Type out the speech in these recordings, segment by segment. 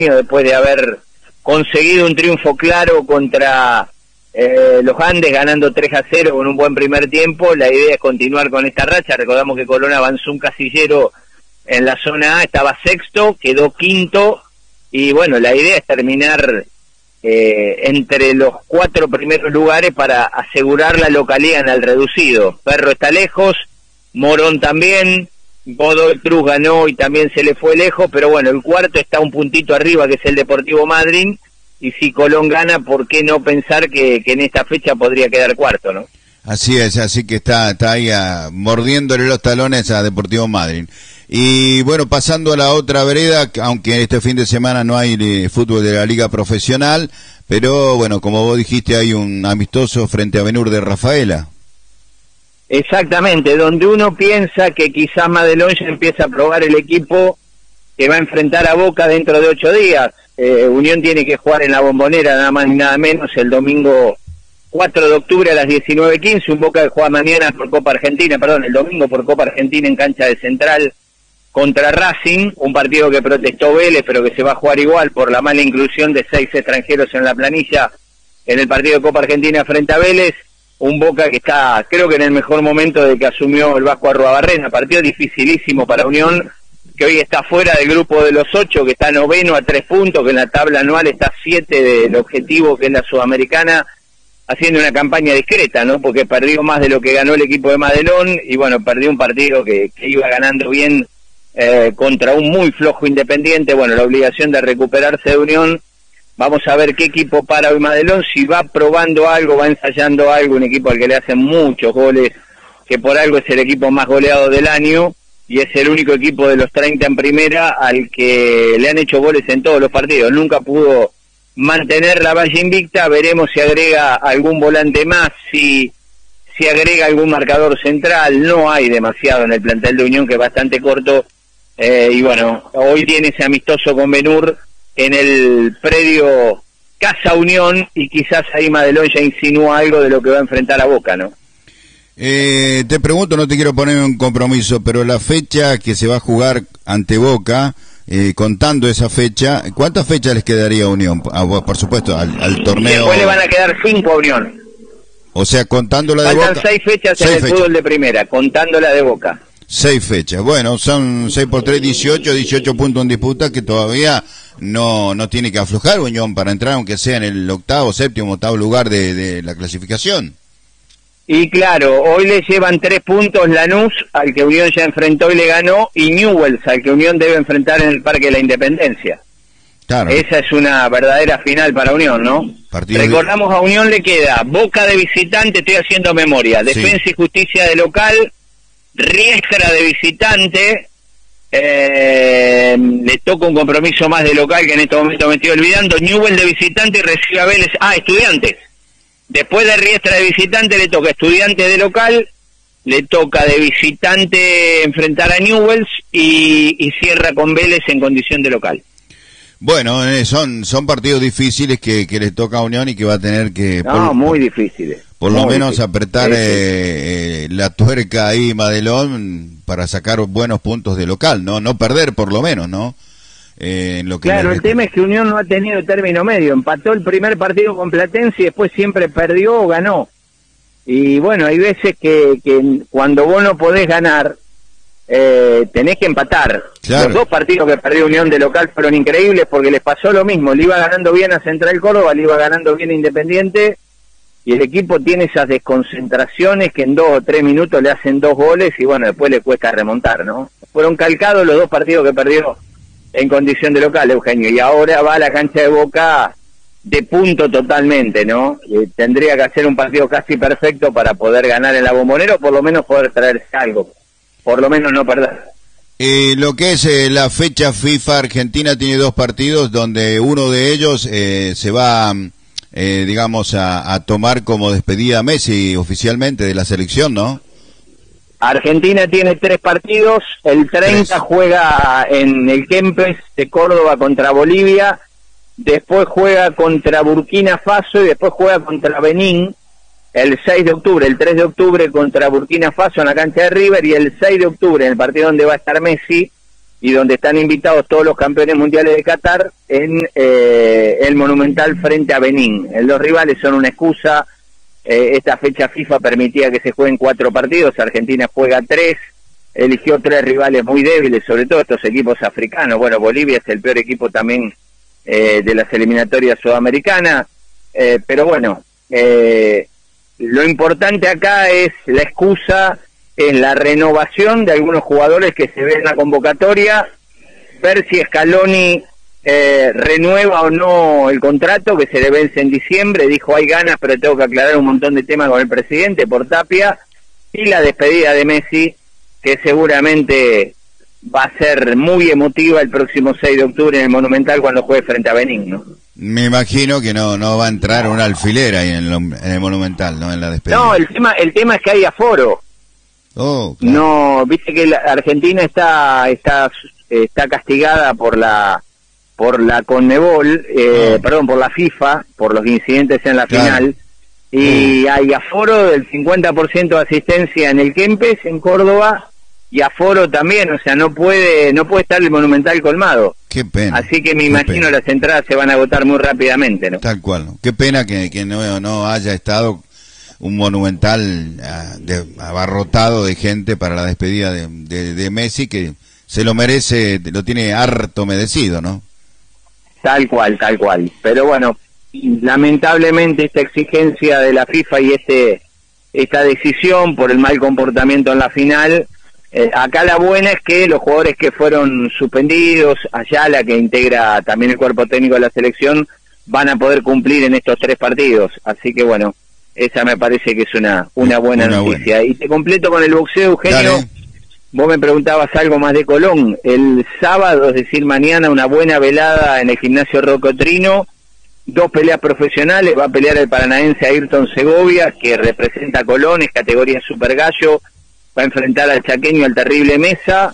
después de haber conseguido un triunfo claro contra los Andes, ganando 3-0 con un buen primer tiempo. La idea es continuar con esta racha. Recordamos que Colón avanzó un casillero en la zona A, estaba sexto, quedó quinto, y bueno, la idea es terminar entre los 4 primeros lugares para asegurar la localía en el reducido. Ferro está lejos, Morón también, Godoy Cruz ganó y también se le fue lejos, pero bueno, el cuarto está un puntito arriba, que es el Deportivo Madryn, y si Colón gana, ¿por qué no pensar que en esta fecha podría quedar cuarto, no? Así es, así que está ahí mordiéndole los talones a Deportivo Madryn. Y bueno, pasando a la otra vereda, aunque este fin de semana no hay fútbol de la liga profesional, pero bueno, como vos dijiste, hay un amistoso frente a Benur de Rafaela. Exactamente, donde uno piensa que quizás Madelón ya empieza a probar el equipo que va a enfrentar a Boca dentro de 8 días. Unión tiene que jugar en la Bombonera, nada más ni nada menos, el domingo 4 de octubre a las 19:15, un Boca que juega mañana por Copa Argentina, el domingo por Copa Argentina en cancha de Central contra Racing, un partido que protestó Vélez, pero que se va a jugar igual por la mala inclusión de 6 extranjeros en la planilla en el partido de Copa Argentina frente a Vélez. Un Boca que está, creo que en el mejor momento de que asumió el Vasco Arruabarrena. Partido dificilísimo para Unión, que hoy está fuera del grupo de los 8, que está noveno a 3 puntos, que en la tabla anual está 7 del objetivo, que es la Sudamericana, haciendo una campaña discreta, ¿no? Porque perdió más de lo que ganó el equipo de Madelón, y bueno, perdió un partido que iba ganando bien contra un muy flojo Independiente. Bueno, la obligación de recuperarse de Unión. Vamos a ver qué equipo para hoy Madelón, si va probando algo, va ensayando algo, un equipo al que le hacen muchos goles, que por algo es el equipo más goleado del año, y es el único equipo de los 30 en primera al que le han hecho goles en todos los partidos. Nunca pudo mantener la valla invicta. Veremos si agrega algún volante más, si agrega algún marcador central. No hay demasiado en el plantel de Unión, que es bastante corto, y bueno, hoy tiene ese amistoso con Benur en el predio Casa Unión, y quizás ahí Madelón ya insinúa algo de lo que va a enfrentar a Boca, ¿no? Te pregunto, no te quiero poner un compromiso, pero la fecha que se va a jugar ante Boca, contando esa fecha, ¿cuántas fechas les quedaría a Unión? Por supuesto, al torneo. Después le van a quedar 5 a Unión. O sea, contando la de Boca. Faltan 6 fechas en el fútbol de primera, contando la de Boca. 6 fechas. Bueno, son 6 por 3, 18 puntos en disputa, que todavía no tiene que aflojar Unión para entrar, aunque sea en el séptimo, octavo lugar de la clasificación. Y claro, hoy le llevan 3 puntos Lanús, al que Unión ya enfrentó y le ganó, y Newell's, al que Unión debe enfrentar en el Parque de la Independencia. Claro. Esa es una verdadera final para Unión, ¿no? Recordamos, a Unión le queda Boca de visitante, estoy haciendo memoria, Defensa y Justicia de local, Riestra de visitante, le toca un compromiso más de local que en este momento me estoy olvidando, Newell's de visitante y recibe a Vélez, Estudiantes. Después de Riestra de visitante le toca Estudiantes de local, le toca de visitante enfrentar a Newell's y cierra con Vélez en condición de local. Bueno, son partidos difíciles que le toca a Unión y que va a tener que... muy difíciles. Por lo menos apretar la tuerca ahí Madelón para sacar buenos puntos de local, no perder por lo menos, ¿no? El tema es que Unión no ha tenido término medio. Empató el primer partido con Platense y después siempre perdió o ganó. Y bueno, hay veces que cuando vos no podés ganar, tenés que empatar. Claro. Los 2 partidos que perdió Unión de local fueron increíbles porque les pasó lo mismo. Le iba ganando bien a Central Córdoba, le iba ganando bien a Independiente, y el equipo tiene esas desconcentraciones que en 2 o 3 minutos le hacen 2 goles y bueno, después le cuesta remontar, ¿no? Fueron calcados los 2 partidos que perdió en condición de local, Eugenio, y ahora va a la cancha de Boca de punto totalmente, ¿no? Tendría que hacer un partido casi perfecto para poder ganar en la Bombonera, o por lo menos poder traerse algo, por lo menos no perder. Lo que es la fecha FIFA Argentina tiene 2 partidos, donde uno de ellos se va, digamos, a tomar como despedida a Messi oficialmente de la selección, ¿no? Argentina tiene 3 partidos, el 30 juega en el Kempes de Córdoba contra Bolivia, después juega contra Burkina Faso y después juega contra Benín el 6 de octubre, el 3 de octubre contra Burkina Faso en la cancha de River, y el 6 de octubre, en el partido donde va a estar Messi, y donde están invitados todos los campeones mundiales de Qatar en el Monumental frente a Benín. Los rivales son una excusa. Esta fecha FIFA permitía que se jueguen 4 partidos, Argentina juega 3, eligió 3 rivales muy débiles, sobre todo estos equipos africanos. Bueno, Bolivia es el peor equipo también de las eliminatorias sudamericanas, pero bueno, lo importante acá es la excusa, es la renovación de algunos jugadores que se ven en la convocatoria, ver si Scaloni renueva o no el contrato que se le vence en diciembre. Dijo hay ganas, pero tengo que aclarar un montón de temas con el presidente por Tapia, y la despedida de Messi, que seguramente va a ser muy emotiva el próximo 6 de octubre en el Monumental cuando juegue frente a Benín, ¿no? Me imagino que no va a entrar un alfiler ahí en el Monumental, ¿no? En la despedida. No, el tema es que hay aforo. Oh, claro. No, viste que la Argentina está castigada por la Conmebol, perdón, por la FIFA, por los incidentes en la final, y hay aforo del 50% de asistencia en el Kempes, en Córdoba, y aforo también, o sea, no puede estar el Monumental colmado. Qué pena. Así que me imagino las entradas se van a agotar muy rápidamente, ¿no? Tal cual. Qué pena que no haya estado un Monumental abarrotado de gente para la despedida de Messi, que se lo merece, lo tiene harto merecido, ¿no? Tal cual. Pero bueno, lamentablemente esta exigencia de la FIFA y esta decisión por el mal comportamiento en la final, acá la buena es que los jugadores que fueron suspendidos, Ayala, que integra también el cuerpo técnico de la selección, van a poder cumplir en estos 3 partidos. Así que bueno, esa me parece que es una buena noticia. Buena. Y te completo con el boxeo, Eugenio. Dale. Vos me preguntabas algo más de Colón. El sábado, es decir, mañana, una buena velada en el gimnasio Rocotrino. 2 peleas profesionales. Va a pelear el paranaense Ayrton Segovia, que representa a Colón, es categoría Super Gallo. Va a enfrentar al chaqueño, al Terrible Mesa.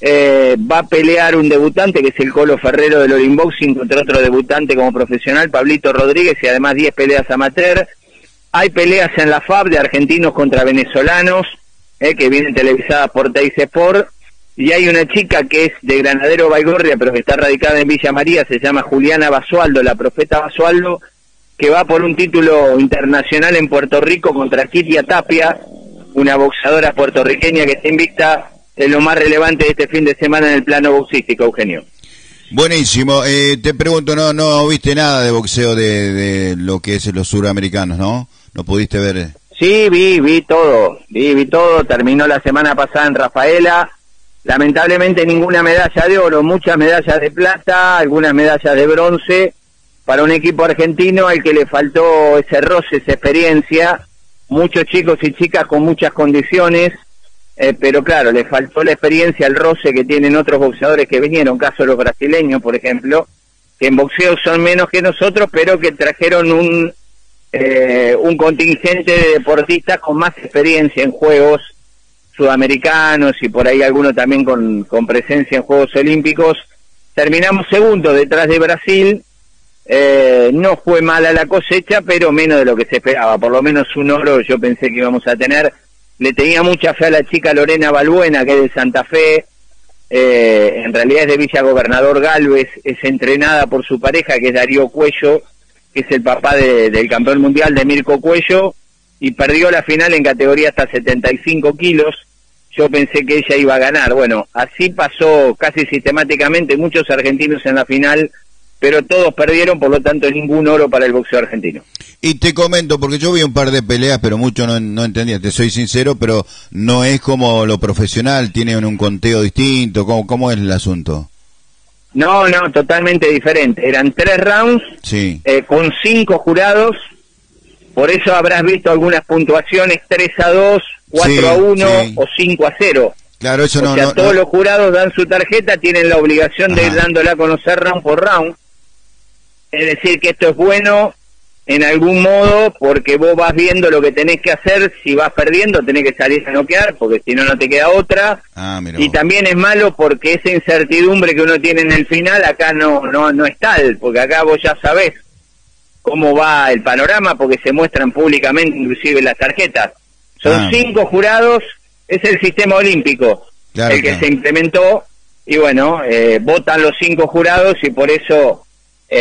Va a pelear un debutante, que es el Colo Ferrero del All Boxing, contra otro debutante como profesional, Pablito Rodríguez, y además 10 peleas amateur. Hay peleas en la FAB de argentinos contra venezolanos, que vienen televisadas por Teis Sport, y hay una chica que es de Granadero Baigorria, pero que está radicada en Villa María, se llama Juliana Basualdo, la profeta Basualdo, que va por un título internacional en Puerto Rico contra Kitia Tapia, una boxeadora puertorriqueña que está invicta en lo más relevante de este fin de semana en el plano boxístico, Eugenio. Buenísimo. Te pregunto, no viste nada de boxeo de lo que es los suramericanos, ¿no? ¿No pudiste ver? Sí, vi todo, terminó la semana pasada en Rafaela, lamentablemente ninguna medalla de oro, muchas medallas de plata, algunas medallas de bronce, para un equipo argentino al que le faltó ese roce, esa experiencia, muchos chicos y chicas con muchas condiciones, pero claro, le faltó la experiencia, el roce que tienen otros boxeadores que vinieron, caso de los brasileños, por ejemplo, que en boxeo son menos que nosotros, pero que trajeron un contingente de deportistas con más experiencia en juegos sudamericanos y por ahí algunos también con presencia en Juegos Olímpicos. Terminamos segundo detrás de Brasil. No fue mala la cosecha, pero menos de lo que se esperaba. Por lo menos un oro yo pensé que íbamos a tener. Le tenía mucha fe a la chica Lorena Balbuena, que es de Santa Fe. En realidad es de Villa Gobernador Galvez, es entrenada por su pareja, que es Darío Cuello, que es el papá del campeón mundial de Mirko Cuello, y perdió la final en categoría hasta 75 kilos. Yo pensé que ella iba a ganar. Bueno, así pasó casi sistemáticamente, muchos argentinos en la final, pero todos perdieron, por lo tanto ningún oro para el boxeo argentino. Y te comento, porque yo vi un par de peleas, pero mucho no entendía, te soy sincero, pero no es como lo profesional, tienen un conteo distinto, ¿cómo es el asunto? No, totalmente diferente. Eran 3 rounds, sí, con 5 jurados, por eso habrás visto algunas puntuaciones 3-2, 4-1 sí. O 5-0. Claro, eso no. O sea, todos los jurados dan su tarjeta, tienen la obligación de ir dándola a conocer round por round. Es decir, que esto es bueno en algún modo, porque vos vas viendo lo que tenés que hacer. Si vas perdiendo tenés que salir a noquear, porque si no, no te queda otra. Y también es malo porque esa incertidumbre que uno tiene en el final acá no es tal, porque acá vos ya sabés cómo va el panorama, porque se muestran públicamente inclusive las tarjetas. Son 5 jurados, es el sistema olímpico, claro, el que se implementó, y bueno, votan los 5 jurados y por eso